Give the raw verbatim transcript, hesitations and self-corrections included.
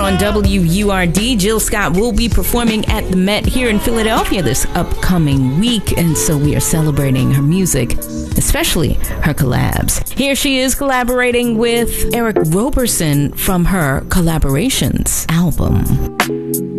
on W U R D. Jill Scott will be performing at the Met here in Philadelphia this upcoming week, and so we are celebrating her music, especially her collabs. Here she is collaborating with Eric Roberson from her Collaborations album.